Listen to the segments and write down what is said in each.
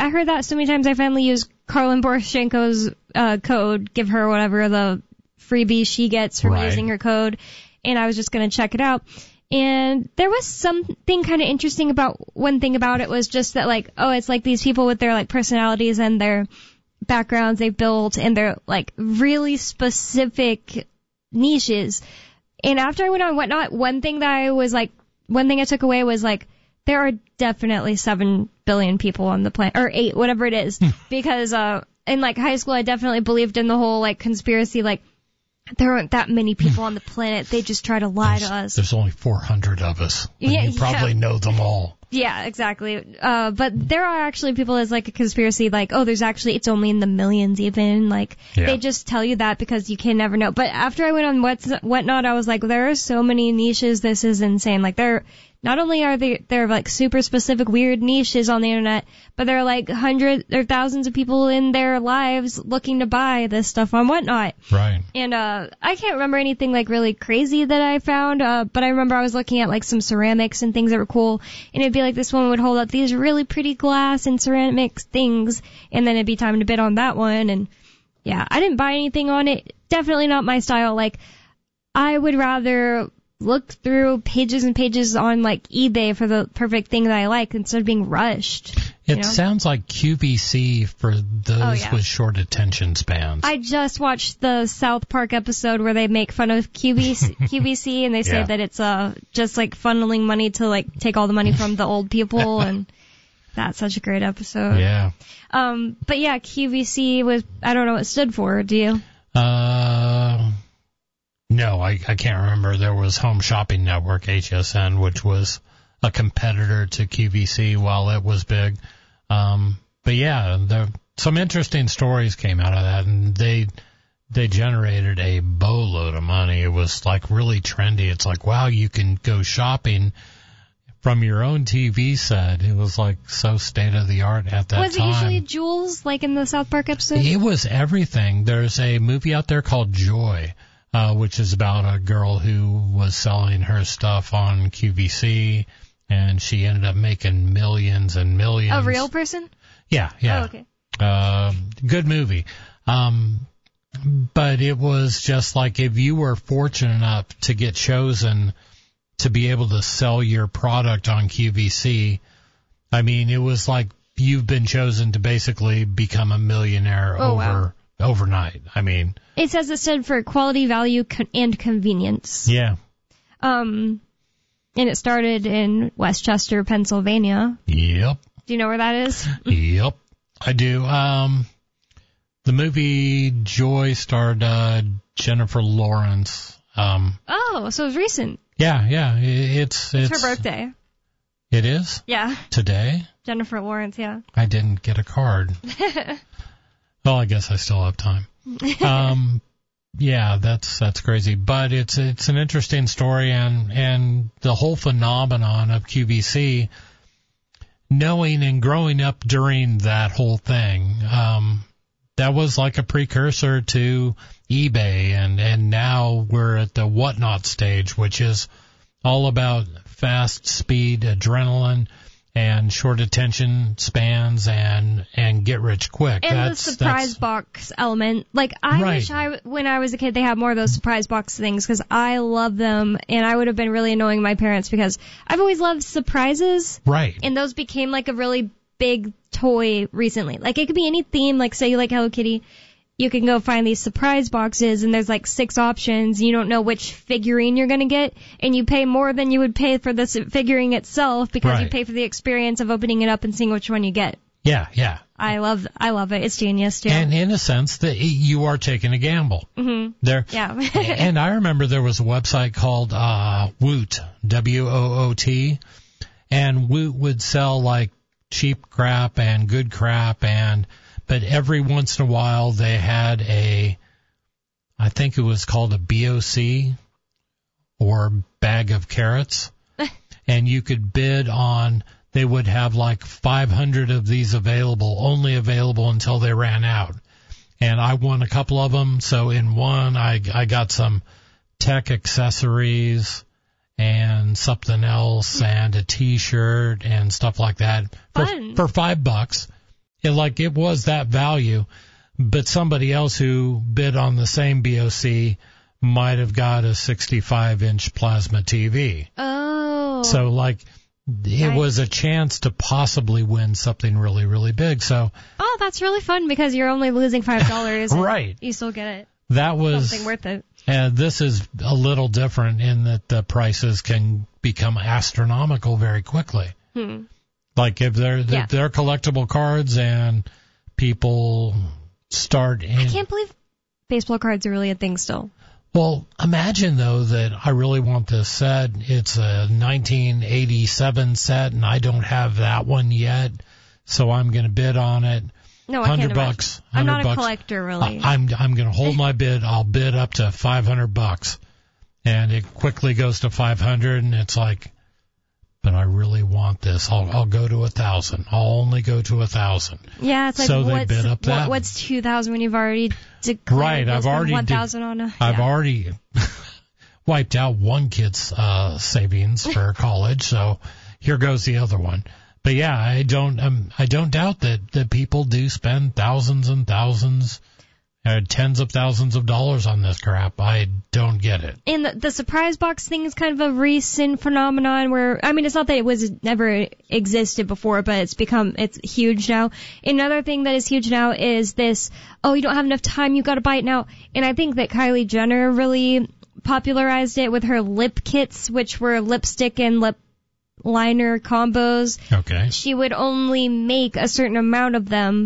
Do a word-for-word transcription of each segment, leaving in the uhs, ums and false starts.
I heard that so many times. I finally used Carlin Boroshenko's uh, code, give her whatever the freebie she gets from right. using her code, and I was just going to check it out. And there was something kind of interesting about, one thing about it was just that, like, oh, it's like these people with their, like, personalities and their backgrounds they've built and their, like, really specific niches. And after I went on Whatnot, one thing that I was, like, one thing I took away was, like, there are definitely seven billion people on the planet, or eight, whatever it is, because, uh, in, like, high school, I definitely believed in the whole, like, conspiracy, like, there aren't that many people on the planet. They just try to lie there's, to us. There's only four hundred of us. And yeah, you probably yeah. know them all. Yeah, exactly. Uh, but there are actually people as like a conspiracy, like, oh, there's actually, it's only in the millions even. Like, yeah. they just tell you that because you can never know. But after I went on What's, Whatnot, I was like, there are so many niches. This is insane. Like, there, not only are they, there are like super specific weird niches on the internet, but there are like hundreds or thousands of people in their lives looking to buy this stuff on Whatnot. Right. And, uh, I can't remember anything like really crazy that I found, uh, but I remember I was looking at like some ceramics and things that were cool, and it'd be like this woman would hold up these really pretty glass and ceramics things, and then it'd be time to bid on that one, and yeah, I didn't buy anything on it. Definitely not my style. Like, I would rather look through pages and pages on like eBay for the perfect thing that I like instead of being rushed. It you know? sounds like Q V C for those Oh, yeah. with short attention spans. I just watched the South Park episode where they make fun of Q V C, Q V C and they say Yeah. that it's uh just like funneling money to like take all the money from the old people, and that's such a great episode. Yeah. Um, but yeah, Q V C was, I don't know what it stood for. Do you? Uh, no, I, I can't remember. There was Home Shopping Network, H S N, which was a competitor to Q V C while it was big. Um, but yeah, there, some interesting stories came out of that, and they they generated a boatload of money. It was like really trendy. It's like, wow, you can go shopping from your own T V set. It was like so state of the art at that was time. Was it usually jewels, like in the South Park episode? It was everything. There's a movie out there called Joy, uh, which is about a girl who was selling her stuff on Q V C, and she ended up making millions and millions. A real person? Yeah, yeah. Oh, okay. Uh, good movie. Um, but it was just like if you were fortunate enough to get chosen to be able to sell your product on Q V C, I mean, it was like you've been chosen to basically become a millionaire oh, over wow. overnight. I mean, it says it stood for quality, value, con- and convenience. Yeah. Um, and it started in Westchester, Pennsylvania. Yep. Do you know where that is? Yep, I do. Um, the movie Joy starred uh, Jennifer Lawrence. Um, oh, so it was recent. Yeah, yeah. It, it's, it's It's her birthday. It is? Yeah. Today? Jennifer Lawrence, yeah. I didn't get a card. Well, I guess I still have time. Um, yeah, that's that's crazy. But it's it's an interesting story, and and the whole phenomenon of Q V C, knowing and growing up during that whole thing, um, that was like a precursor to eBay, and and now we're at the Whatnot stage, which is all about fast speed, adrenaline, and short attention spans, and and get rich quick. And that's, the surprise that's, box element. Like, I right. wish I, when I was a kid, they had more of those surprise box things, because I love them, and I would have been really annoying my parents, because I've always loved surprises. Right. And those became like a really big toy recently. Like, it could be any theme, like say you like Hello Kitty, you can go find these surprise boxes, and there's like six options. You don't know which figurine you're going to get, and you pay more than you would pay for the figurine itself, because right. you pay for the experience of opening it up and seeing which one you get. Yeah, yeah. I love, I love it. It's genius too. And in a sense, that you are taking a gamble. Mm-hmm. There. Yeah. And I remember there was a website called uh, Woot, W O O T, and Woot would sell like cheap crap and good crap, and but every once in a while they had a, I think it was called a B O C, or bag of carrots, and you could bid on, they would have like five hundred of these available, only available until they ran out. And I won a couple of them, so in one I, I got some tech accessories and something else and a t-shirt and stuff like that for, Fun. for five bucks. it, like it was that value, but somebody else who bid on the same B O C might have got a sixty-five inch plasma T V. Oh. So like it Right. was a chance to possibly win something really, really big. So Oh, that's really fun because you're only losing five dollars. Right. You still get it. that was Something worth it. And this is a little different in that the prices can become astronomical very quickly. Hmm. Like if they're Yeah. if they're collectible cards and people start in, I can't believe baseball cards are really a thing still. well, imagine though that I really want this set. It's a nineteen eighty-seven set and I don't have that one yet, so I'm going to bid on it. No, I can't Hundred imagine. bucks. I'm Hundred not a bucks. collector, really. I, I'm I'm going to hold my bid. I'll bid up to five hundred bucks, and it quickly goes to five hundred, and it's like, but I really want this. I'll I'll go to a thousand. I'll only go to a thousand. Yeah, it's like So they what's, bid up that. what, what's two thousand when you've already declared Right, I've already one de- thousand on a. I've yeah. already wiped out one kid's uh, savings for college, so here goes the other one. But yeah, I don't um, I don't doubt that, that people do spend thousands and thousands, uh, tens of thousands of dollars on this crap. I don't get it. And the, the surprise box thing is kind of a recent phenomenon where, I mean, it's not that it was never existed before, but it's become, it's huge now. Another thing that is huge now is this, oh, you don't have enough time, you gotta buy it now. And I think that Kylie Jenner really popularized it with her lip kits, which were lipstick and lip liner combos. Okay. She would only make a certain amount of them,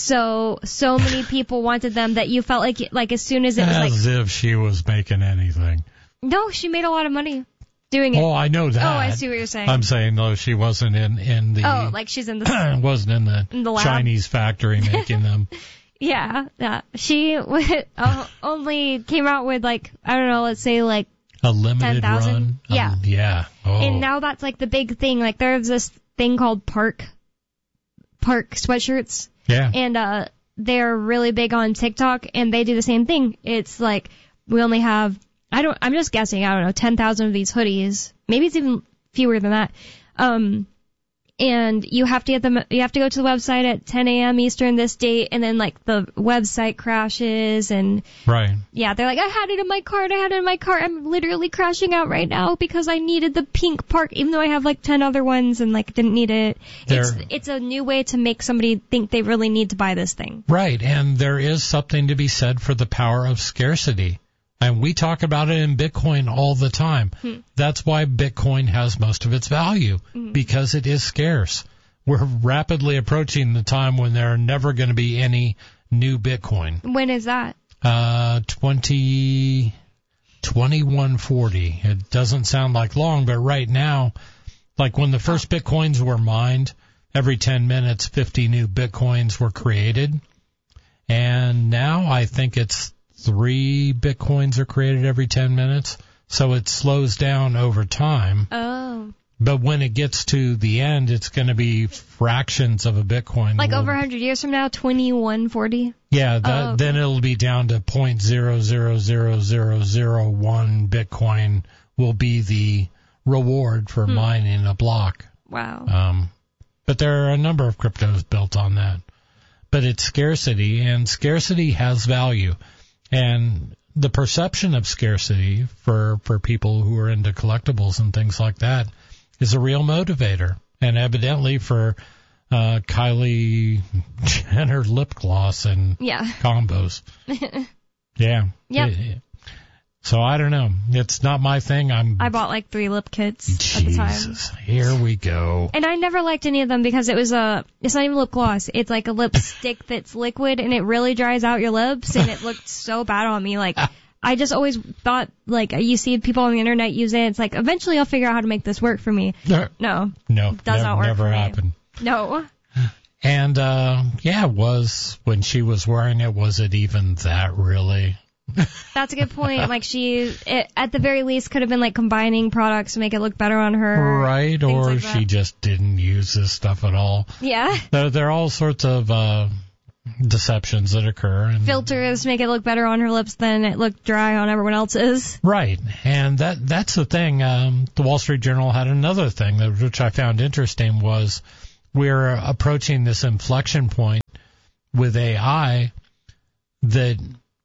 so so many people wanted them that you felt like like as soon as it was like, As if she was making anything. no, she made a lot of money doing it. Oh, I know that. Oh, I see what you're saying. I'm saying though she wasn't in in the Oh, like she's in the wasn't in the, in the lab. Chinese factory making them. yeah, yeah. She would, uh, only came out with like I don't know, let's say like A limited ten thousand? run. Yeah. Um, yeah. Oh. And now that's like the big thing. Like there's this thing called Park Park sweatshirts. yeah. And uh they're really big on TikTok and they do the same thing. It's like we only have I don't I'm just guessing, I don't know, ten thousand of these hoodies. Maybe it's even fewer than that. Um and you have to get them you have to go to the website at ten a.m. Eastern this date, and then like the website crashes and Right. yeah, they're like, I had it in my cart, I had it in my cart, I'm literally crashing out right now because I needed the pink park, even though I have like ten other ones and like didn't need it. It's They're- it's a new way to make somebody think they really need to buy this thing. Right. And there is something to be said for the power of scarcity. And we talk about it in Bitcoin all the time. Hmm. That's why Bitcoin has most of its value, Mm-hmm. because it is scarce. We're rapidly approaching the time when there are never going to be any new Bitcoin. When is that? Uh, twenty, twenty-one forty. It doesn't sound like long, but right now, like when the first Bitcoins were mined, every ten minutes, fifty new Bitcoins were created. And now I think it's three Bitcoins are created every ten minutes. So it slows down over time. Oh. But when it gets to the end, it's going to be fractions of a Bitcoin. Like Will- over one hundred years from now, twenty-one forty? Yeah, that, Oh, okay. then it'll be down to zero point zero zero zero zero zero one Bitcoin will be the reward for Hmm. mining a block. Wow. Um, but there are a number of cryptos built on that. But it's scarcity, and scarcity has value. And the perception of scarcity for, for people who are into collectibles and things like that is a real motivator. And evidently for uh, Kylie Jenner lip gloss and Yeah. combos. Yeah. Yep. It- so I don't know. It's not my thing. I'm I bought like three lip kits at the time. Jesus. Here we go. And I never liked any of them because it was a, it's not even lip gloss. It's like a lipstick that's liquid and it really dries out your lips and it looked so bad on me. Like, I just always thought, like, you see people on the internet use it. It's like, eventually I'll figure out how to make this work for me. No, No. no, Does never, not work never for me. happened. No. And, uh, yeah, it was, when she was wearing it, was it even that really? That's a good point. Like, she, it, at the very least, could have been, like, combining products to make it look better on her. Right, things or like she that. just didn't use this stuff at all. Yeah. There, there are all sorts of, uh, deceptions that occur. And, Filters make it look better on her lips than it looked dry on everyone else's. Right, and that that's the thing. Um, the Wall Street Journal had another thing that which I found interesting was we're approaching this inflection point with A I that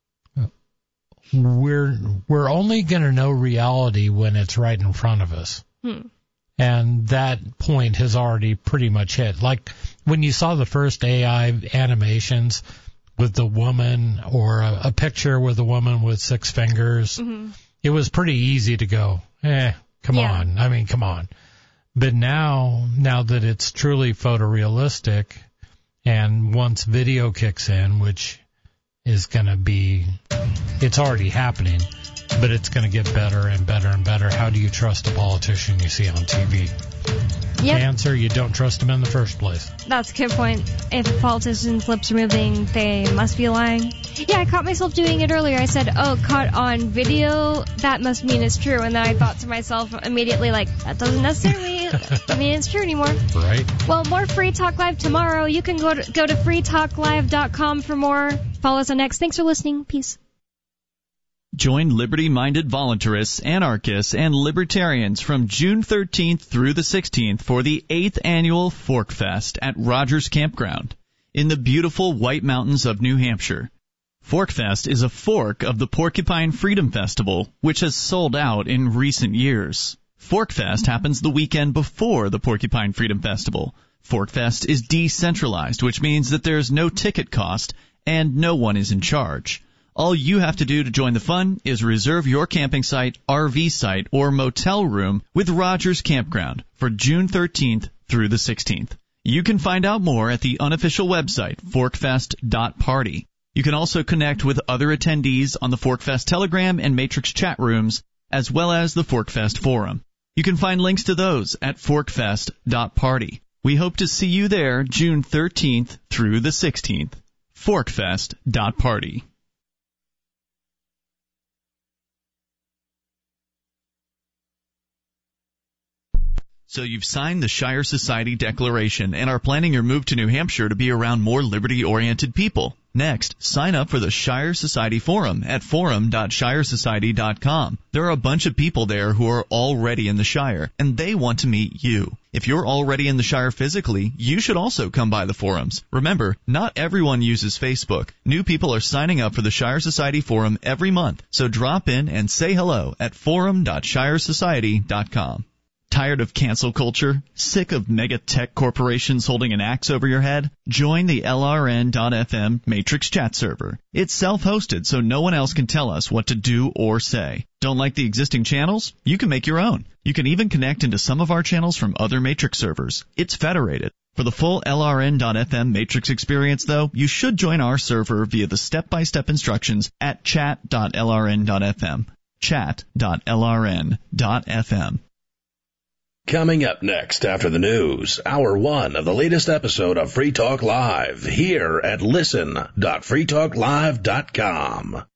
we're we're only going to know reality when it's right in front of us. Hmm. And that point has already pretty much hit. Like when you saw the first A I animations with the woman, or a, a picture with a woman with six fingers, mm-hmm. it was pretty easy to go, eh, come yeah. on. I mean, come on. But now, now that it's truly photorealistic, and once video kicks in, which is going to be, it's already happening, but it's going to get better and better and better. How do you trust a politician you see on T V? Yep. The answer, you don't trust him in the first place. That's a good point. If a politician's lips are moving, they must be lying. Yeah, I caught myself doing it earlier. I said, oh, caught on video, that must mean it's true. And then I thought to myself immediately, like, that doesn't necessarily mean it's true anymore. Right. Well, more Free Talk Live tomorrow. You can go to, go to free talk live dot com for more. Follow us on X. Thanks for listening. Peace. Join liberty-minded voluntarists, anarchists, and libertarians from June thirteenth through the sixteenth for the eighth Annual Fork Fest at Rogers Campground in the beautiful White Mountains of New Hampshire. Fork Fest is a fork of the Porcupine Freedom Festival, which has sold out in recent years. Fork Fest happens the weekend before the Porcupine Freedom Festival. Fork Fest is decentralized, which means that there's no ticket cost and no one is in charge. All you have to do to join the fun is reserve your camping site, R V site, or motel room with Rogers Campground for June thirteenth through the sixteenth. You can find out more at the unofficial website, forkfest dot party. You can also connect with other attendees on the Forkfest Telegram and Matrix chat rooms, as well as the Forkfest Forum. You can find links to those at forkfest dot party. We hope to see you there June thirteenth through the sixteenth. forkfest dot party. So you've signed the Shire Society Declaration and are planning your move to New Hampshire to be around more liberty-oriented people. Next, sign up for the Shire Society Forum at forum dot shire society dot com. There are a bunch of people there who are already in the Shire, and they want to meet you. If you're already in the Shire physically, you should also come by the forums. Remember, not everyone uses Facebook. New people are signing up for the Shire Society Forum every month, so drop in and say hello at forum dot shire society dot com. Tired of cancel culture? Sick of mega tech corporations holding an axe over your head? Join the L R N dot F M Matrix chat server. It's self-hosted, so no one else can tell us what to do or say. Don't like the existing channels? You can make your own. You can even connect into some of our channels from other Matrix servers. It's federated. For the full L R N dot F M Matrix experience, though, you should join our server via the step-by-step instructions at chat dot L R N dot F M. chat dot L R N dot F M. Coming up next after the news, hour one of the latest episode of Free Talk Live here at listen dot free talk live dot com.